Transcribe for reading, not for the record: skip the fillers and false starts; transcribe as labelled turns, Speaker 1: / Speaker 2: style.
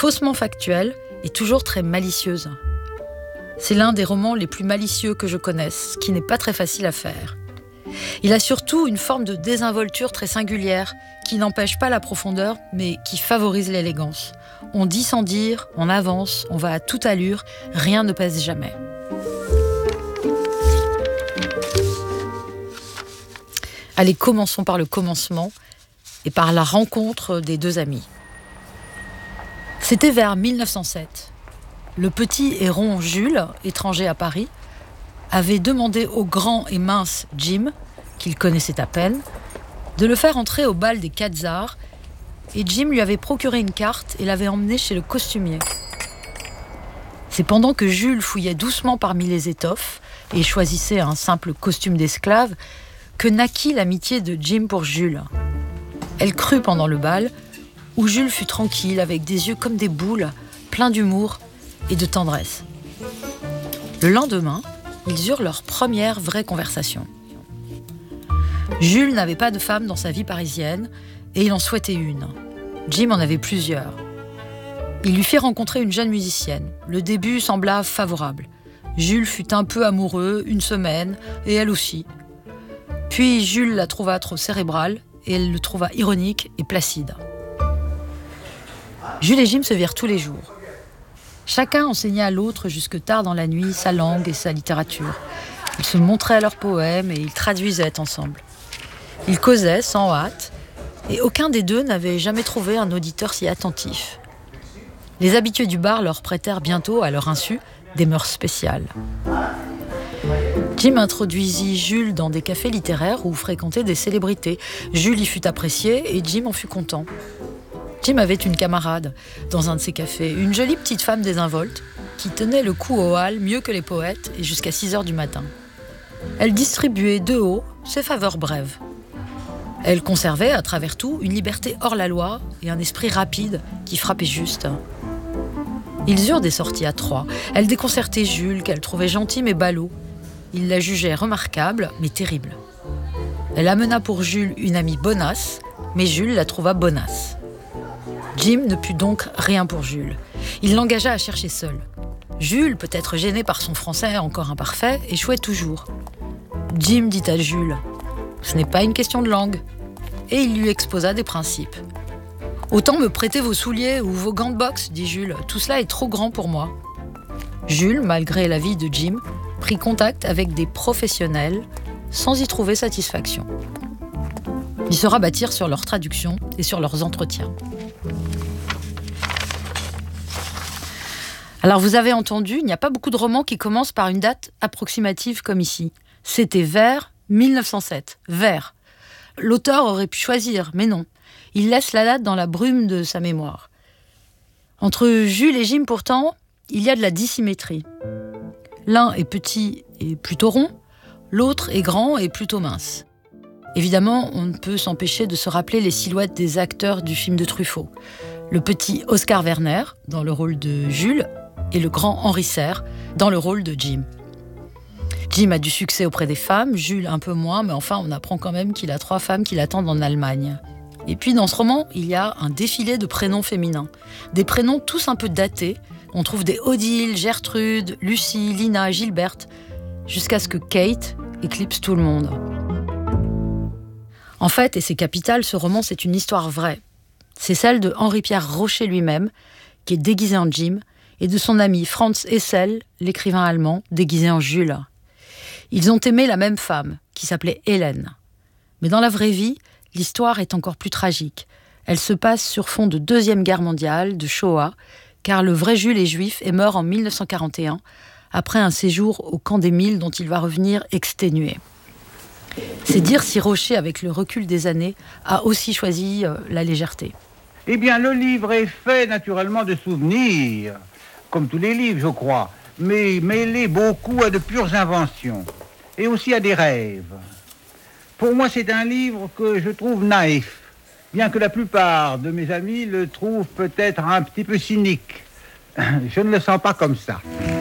Speaker 1: faussement factuelle et toujours très malicieuse. C'est l'un des romans les plus malicieux que je connaisse, ce qui n'est pas très facile à faire. Il a surtout une forme de désinvolture très singulière, qui n'empêche pas la profondeur, mais qui favorise l'élégance. On dit sans dire, on avance, on va à toute allure, rien ne pèse jamais. Allez, commençons par le commencement et par la rencontre des deux amis. C'était vers 1907. Le petit et rond Jules, étranger à Paris, avait demandé au grand et mince Jim, qu'il connaissait à peine, de le faire entrer au bal des 4 arts, et Jim lui avait procuré une carte et l'avait emmené chez le costumier. C'est pendant que Jules fouillait doucement parmi les étoffes et choisissait un simple costume d'esclave que naquit l'amitié de Jim pour Jules. Elle crut pendant le bal, où Jules fut tranquille, avec des yeux comme des boules, pleins d'humour et de tendresse. Le lendemain, ils eurent leur première vraie conversation. Jules n'avait pas de femme dans sa vie parisienne et il en souhaitait une. Jim en avait plusieurs. Il lui fit rencontrer une jeune musicienne. Le début sembla favorable. Jules fut un peu amoureux, une semaine, et elle aussi. Puis Jules la trouva trop cérébrale et elle le trouva ironique et placide. Jules et Jim se virent tous les jours. Chacun enseignait à l'autre jusque tard dans la nuit sa langue et sa littérature. Ils se montraient leurs poèmes et ils traduisaient ensemble. Ils causaient sans hâte et aucun des deux n'avait jamais trouvé un auditeur si attentif. Les habitués du bar leur prêtèrent bientôt, à leur insu, des mœurs spéciales. Jim introduisit Jules dans des cafés littéraires où fréquentaient des célébrités. Jules y fut apprécié et Jim en fut content. Jim avait une camarade dans un de ces cafés, une jolie petite femme désinvolte qui tenait le coup au hall mieux que les poètes et jusqu'à 6h du matin. Elle distribuait de haut ses faveurs brèves. Elle conservait, à travers tout, une liberté hors la loi et un esprit rapide qui frappait juste. Ils eurent des sorties à 3. Elle déconcertait Jules, qu'elle trouvait gentil mais ballot. Il la jugeait remarquable, mais terrible. Elle amena pour Jules une amie bonasse, mais Jules la trouva bonasse. Jim ne put donc rien pour Jules. Il l'engagea à chercher seul. Jules, peut-être gêné par son français encore imparfait, échouait toujours. Jim dit à Jules « Ce n'est pas une question de langue ». Et il lui exposa des principes. « Autant me prêter vos souliers ou vos gants de boxe, dit Jules. Tout cela est trop grand pour moi. » Jules, malgré l'avis de Jim, prit contact avec des professionnels sans y trouver satisfaction. Ils se rabattirent sur leur traduction et sur leurs entretiens. Alors vous avez entendu, il n'y a pas beaucoup de romans qui commencent par une date approximative comme ici. C'était vers 1907. Vers. L'auteur aurait pu choisir, mais non. Il laisse la date dans la brume de sa mémoire. Entre Jules et Jim, pourtant, il y a de la dissymétrie. L'un est petit et plutôt rond, l'autre est grand et plutôt mince. Évidemment, on ne peut s'empêcher de se rappeler les silhouettes des acteurs du film de Truffaut. Le petit Oscar Werner, dans le rôle de Jules, et le grand Henri Serre, dans le rôle de Jim. Jim a du succès auprès des femmes, Jules un peu moins, mais enfin on apprend quand même qu'il a 3 femmes qui l'attendent en Allemagne. Et puis dans ce roman, il y a un défilé de prénoms féminins. Des prénoms tous un peu datés. On trouve des Odile, Gertrude, Lucie, Lina, Gilberte, jusqu'à ce que Kate éclipse tout le monde. En fait, et c'est capital, ce roman c'est une histoire vraie. C'est celle de Henri-Pierre Rocher lui-même, qui est déguisé en Jim, et de son ami Franz Hessel, l'écrivain allemand, déguisé en Jules. Ils ont aimé la même femme, qui s'appelait Hélène. Mais dans la vraie vie, l'histoire est encore plus tragique. Elle se passe sur fond de Deuxième Guerre mondiale, de Shoah, car le vrai Jules est juif et meurt en 1941, après un séjour au camp des Milles dont il va revenir exténué. C'est dire si Rocher, avec le recul des années, a aussi choisi la légèreté.
Speaker 2: Eh bien, le livre est fait naturellement de souvenirs, comme tous les livres, je crois, mais mêlé beaucoup à de pures inventions, et aussi à des rêves. Pour moi, c'est un livre que je trouve naïf, bien que la plupart de mes amis le trouvent peut-être un petit peu cynique. Je ne le sens pas comme ça.